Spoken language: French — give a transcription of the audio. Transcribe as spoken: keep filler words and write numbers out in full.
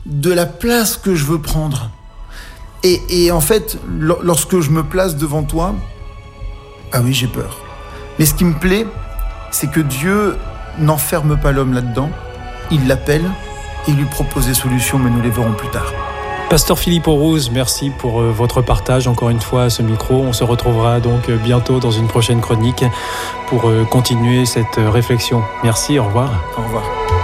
de la place que je veux prendre. Et, et en fait, lorsque je me place devant toi, ah oui, j'ai peur. Mais ce qui me plaît, c'est que Dieu n'enferme pas l'homme là-dedans. Il l'appelle et lui propose des solutions, mais nous les verrons plus tard. Pasteur Philippe Aurouze, merci pour votre partage encore une fois à ce micro. On se retrouvera donc bientôt dans une prochaine chronique pour continuer cette réflexion. Merci, au revoir. Au revoir.